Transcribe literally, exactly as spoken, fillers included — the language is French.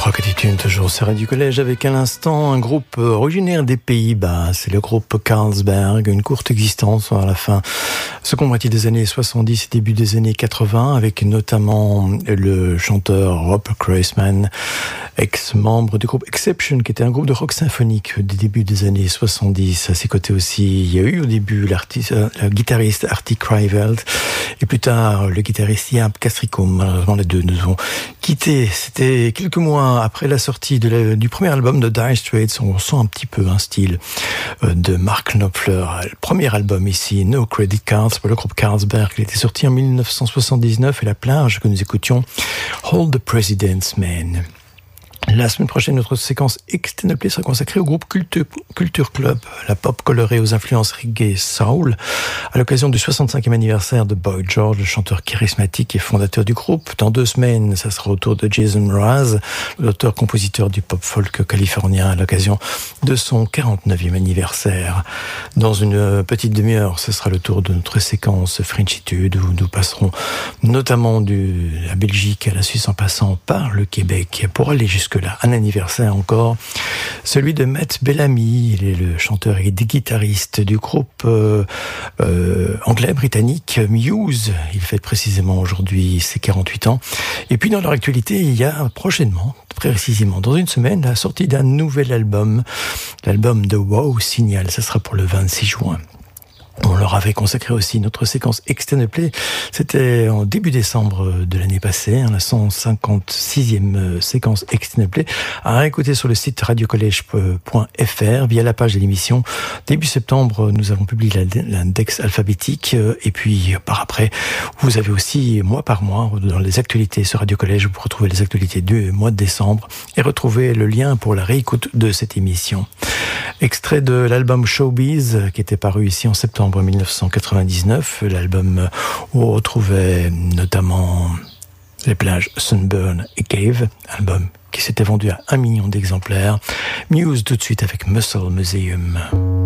Rock Attitude, toujours Sarah du Collège, avec à l'instant un groupe originaire des Pays-Bas. C'est le groupe Carlsberg, une courte existence à la fin, seconde moitié des années soixante-dix et début des années quatre-vingts, avec notamment le chanteur Rob Kreisman, ex-membre du groupe Exception, qui était un groupe de rock symphonique des débuts des années soixante-dix. À ses côtés aussi, il y a eu au début l'artiste, le guitariste Artie Krivelt, et plus tard le guitariste Jaap Castricum. Malheureusement, les deux nous ont quittés. C'était quelques mois après la sortie de la, du premier album de Dire Straits. On sent un petit peu un style de Mark Knopfler. Le premier album ici, No Credit Cards, pour le groupe Carlsberg. Il était sorti en mille neuf cent soixante-dix-neuf, et la plage que nous écoutions, Hold the President's Man. La semaine prochaine, notre séquence Extended Play sera consacrée au groupe Culture, Culture Club, la pop colorée aux influences reggae soul, à l'occasion du soixante-cinquième anniversaire de Boy George, le chanteur charismatique et fondateur du groupe. Dans deux semaines, ça sera au tour de Jason Mraz, l'auteur-compositeur du pop-folk californien, à l'occasion de son quarante-neuvième anniversaire. Dans une petite demi-heure, ce sera le tour de notre séquence Frenchitude, où nous passerons notamment de la Belgique à la Suisse en passant par le Québec pour aller jusqu'à là, un anniversaire encore, celui de Matt Bellamy. Il est le chanteur et guitariste du groupe euh, euh, anglais-britannique Muse. Il fête précisément aujourd'hui ses quarante-huit ans. Et puis dans leur actualité, il y a prochainement, précisément dans une semaine, la sortie d'un nouvel album, l'album de Wow Signal. Ça sera pour le vingt-six juin. On leur avait consacré aussi notre séquence Extended Play. C'était en début décembre de l'année passée, hein, la cent cinquante-sixième séquence Extended Play, à réécouter sur le site radiocollège point f r via la page de l'émission. Début septembre, nous avons publié l'index alphabétique, et puis par après, vous avez aussi mois par mois dans les actualités sur Radio Collège, vous retrouvez les actualités du mois de décembre et retrouver le lien pour la réécoute de cette émission. Extrait de l'album Showbiz, qui était paru ici en septembre mille neuf cent quatre-vingt-dix-neuf, l'album où on retrouvait notamment les plages Sunburn et Cave, album qui s'était vendu à un million d'exemplaires. Muse tout de suite avec Muscle Museum.